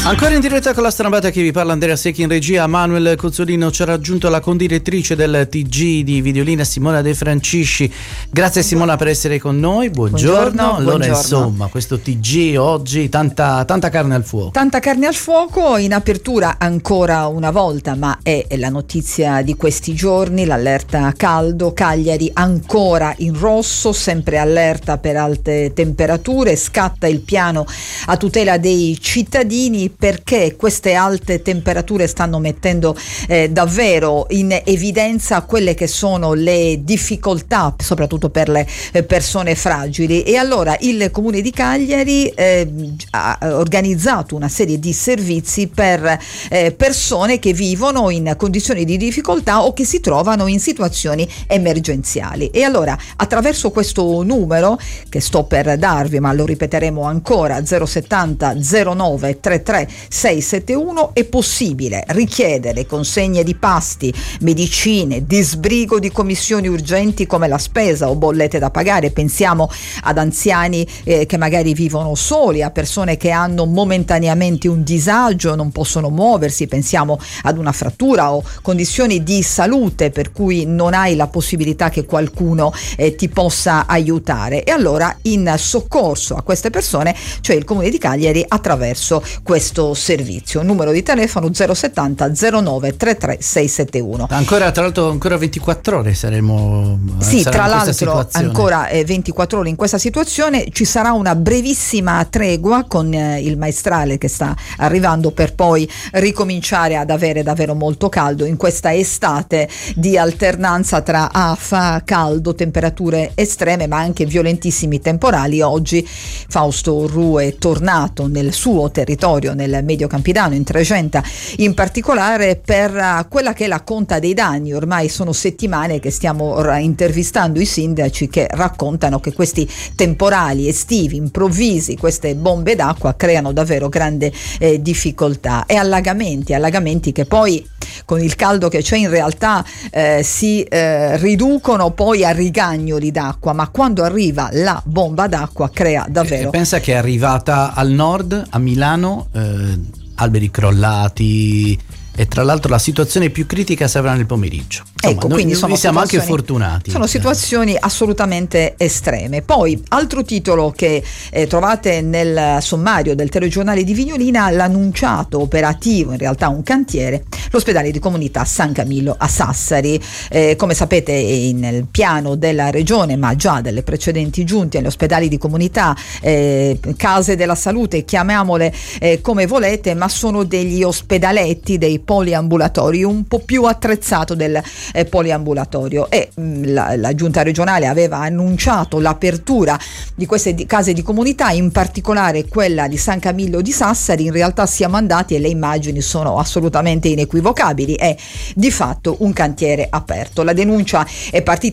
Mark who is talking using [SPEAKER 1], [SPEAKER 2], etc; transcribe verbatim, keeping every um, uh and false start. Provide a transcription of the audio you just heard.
[SPEAKER 1] Ancora in diretta con la Stramata, che vi parla Andrea Secchi in regia. Manuel Cozzolino ci ha raggiunto, la condirettrice del T G di Videolina, Simona De Francisci. Grazie Simona per essere con noi, buongiorno.
[SPEAKER 2] Buongiorno,
[SPEAKER 1] allora
[SPEAKER 2] buongiorno.
[SPEAKER 1] Insomma, questo T G oggi, tanta, tanta carne al fuoco.
[SPEAKER 2] Tanta carne al fuoco, in apertura ancora una volta, ma è la notizia di questi giorni, l'allerta caldo. Cagliari ancora in rosso, sempre allerta per alte temperature, scatta il piano a tutela dei cittadini, perché queste alte temperature stanno mettendo eh, davvero in evidenza quelle che sono le difficoltà, soprattutto per le eh, persone fragili. E allora il Comune di Cagliari eh, ha organizzato una serie di servizi per eh, persone che vivono in condizioni di difficoltà o che si trovano in situazioni emergenziali. E allora, attraverso questo numero che sto per darvi, ma lo ripeteremo ancora, zero settanta zero nove trentatré seicentosettantuno, è possibile richiedere consegne di pasti, medicine, disbrigo di commissioni urgenti come la spesa o bollette da pagare. Pensiamo ad anziani eh, che magari vivono soli, a persone che hanno momentaneamente un disagio, non possono muoversi, pensiamo ad una frattura o condizioni di salute per cui non hai la possibilità che qualcuno eh, ti possa aiutare. E allora in soccorso a queste persone c'è il Comune di Cagliari attraverso questo servizio, numero di telefono zero settanta zero nove trentatré seicentosettantuno.
[SPEAKER 1] Ancora, tra l'altro, ancora ventiquattro ore saremo.
[SPEAKER 2] Sì, tra l'altro
[SPEAKER 1] situazione.
[SPEAKER 2] ancora eh, ventiquattro ore in questa situazione. Ci sarà una brevissima tregua con eh, il maestrale che sta arrivando, per poi ricominciare ad avere davvero molto caldo in questa estate di alternanza tra afa, caldo, temperature estreme, ma anche violentissimi temporali. Oggi Fausto Ru è tornato nel suo territorio, nel Medio Campidano, in Trecenta in particolare, per quella che è la conta dei danni. Ormai sono settimane che stiamo intervistando i sindaci che raccontano che questi temporali estivi improvvisi, queste bombe d'acqua, creano davvero grande eh, difficoltà, e allagamenti, allagamenti che poi con il caldo che c'è in realtà eh, si eh, riducono poi a rigagnoli d'acqua, ma quando arriva la bomba d'acqua crea davvero.
[SPEAKER 1] E pensa che è arrivata al nord, a Milano, eh, alberi crollati, e tra l'altro la situazione più critica si avrà nel pomeriggio. Insomma,
[SPEAKER 2] ecco,
[SPEAKER 1] noi,
[SPEAKER 2] quindi
[SPEAKER 1] noi
[SPEAKER 2] sono
[SPEAKER 1] siamo anche
[SPEAKER 2] situazioni-
[SPEAKER 1] fortunati.
[SPEAKER 2] Sono situazioni assolutamente estreme. Poi, altro titolo che eh, trovate nel sommario del telegiornale di Vignolina: l'annunciato operativo, in realtà un cantiere, l'ospedale di comunità San Camillo a Sassari. Eh, come sapete è nel piano della regione, ma già delle precedenti giunte, agli ospedali di comunità, eh, case della salute, chiamiamole eh, come volete, ma sono degli ospedaletti, dei poliambulatori, un po' più attrazzato del eh, poliambulatorio. E mh, la, la giunta regionale aveva annunciato l'apertura di queste di, case di comunità, in particolare quella di San Camillo di Sassari. In realtà siamo andati e le immagini sono assolutamente inequivocabili, è di fatto un cantiere aperto. La denuncia è partita